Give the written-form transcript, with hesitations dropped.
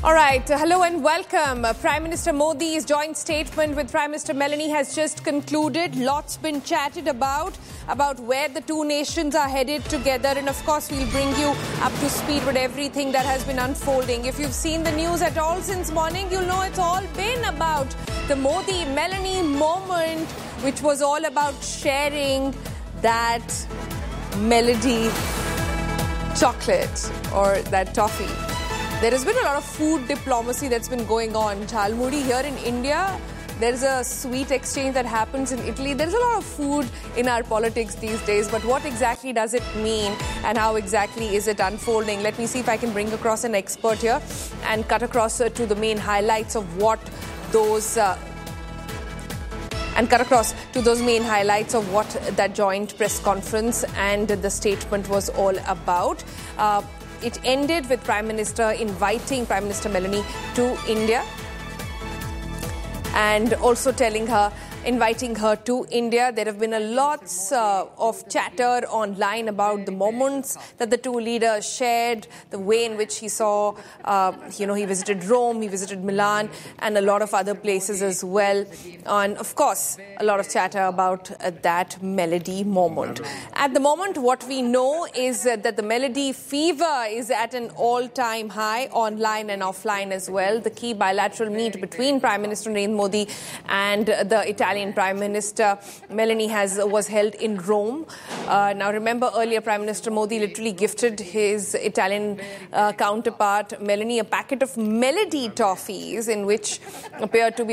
All right. Hello and welcome. Prime Minister Modi's joint statement with Prime Minister Meloni has just concluded. Lots been chatted about where the two nations are headed together. And of course, we'll bring you up to speed with everything that has been unfolding. If you've seen the news at all since morning, you'll know it's all been about the Modi-Meloni moment, which was all about sharing that melody chocolate or that toffee. There has been a lot of food diplomacy that's been going on. Chalmudi, here in India, there's a sweet exchange that happens in Italy. There's a lot of food in our politics these days. But what exactly does it mean and how exactly is it unfolding? Let me see if I can bring across an expert here and cut across to the main highlights of what those... what that joint press conference and the statement was all about. It ended with Prime Minister inviting Prime Minister Meloni to India and also inviting her to India. There have been a lots of chatter online about the moments that the two leaders shared, the way in which he saw, he visited Rome, he visited Milan, and a lot of other places as well. And of course, a lot of chatter about that melody moment. At the moment, what we know is that the melody fever is at an all-time high, online and offline as well. The key bilateral meet between Prime Minister Narendra Modi and the Italian Prime Minister Meloni was held in Rome. Now, remember earlier, Prime Minister Modi literally gifted his Italian counterpart Meloni a packet of melody toffees in which appeared to be